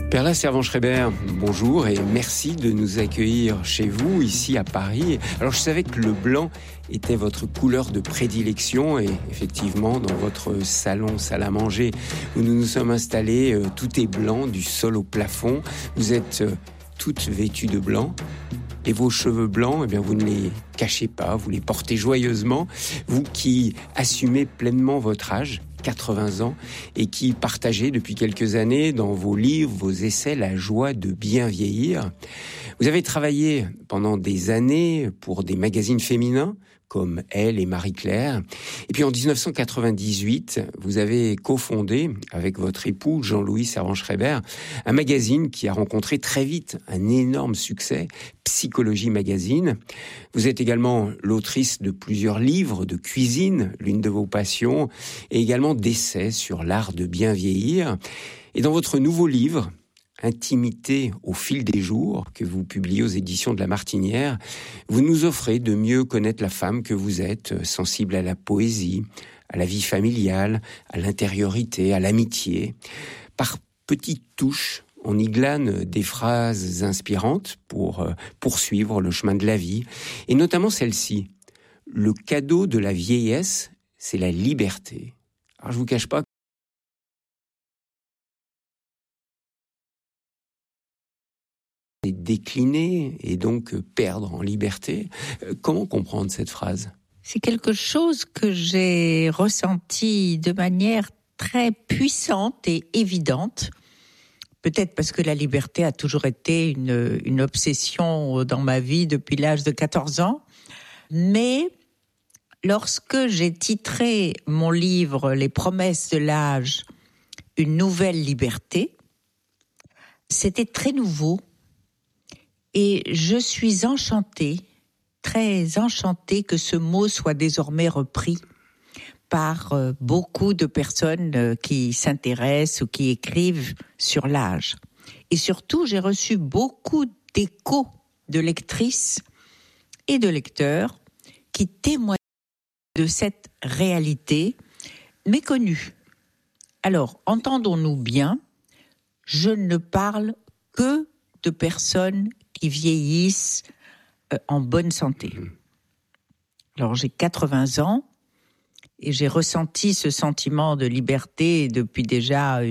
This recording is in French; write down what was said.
Perla Servan-Schreiber, bonjour et merci de nous accueillir chez vous, ici à Paris. Alors je savais que le blanc était votre couleur de prédilection et effectivement dans votre salle à manger où nous nous sommes installés, tout est blanc du sol au plafond. Vous êtes toutes vêtues de blanc. Et vos cheveux blancs, eh bien, vous ne les cachez pas, vous les portez joyeusement. Vous qui assumez pleinement votre âge, 80 ans, et qui partagez depuis quelques années dans vos livres, vos essais, la joie de bien vieillir. Vous avez travaillé pendant des années pour des magazines féminins, comme Elle et Marie-Claire. Et puis en 1998, vous avez cofondé, avec votre époux Jean-Louis Servan-Schreiber, un magazine qui a rencontré très vite un énorme succès, Psychologie Magazine. Vous êtes également l'autrice de plusieurs livres de cuisine, l'une de vos passions, et également d'essais sur l'art de bien vieillir. Et dans votre nouveau livre, Intimité au fil des jours, que vous publiez aux éditions de La Martinière, vous nous offrez de mieux connaître la femme que vous êtes, sensible à la poésie, à la vie familiale, à l'intériorité, à l'amitié. Par petites touches, on y glane des phrases inspirantes pour poursuivre le chemin de la vie, et notamment celle-ci. Le cadeau de la vieillesse, c'est la liberté. Alors je vous cache pas décliner et donc perdre en liberté. Comment comprendre cette phrase ? C'est quelque chose que j'ai ressenti de manière très puissante et évidente. Peut-être parce que la liberté a toujours été une obsession dans ma vie depuis l'âge de 14 ans. Mais lorsque j'ai titré mon livre « Les promesses de l'âge, une nouvelle liberté », c'était très nouveau. Et je suis enchantée, très enchantée que ce mot soit désormais repris par beaucoup de personnes qui s'intéressent ou qui écrivent sur l'âge. Et surtout, j'ai reçu beaucoup d'échos de lectrices et de lecteurs qui témoignent de cette réalité méconnue. Alors, entendons-nous bien, je ne parle que de personnes qui vieillissent en bonne santé. Alors, j'ai 80 ans et j'ai ressenti ce sentiment de liberté depuis déjà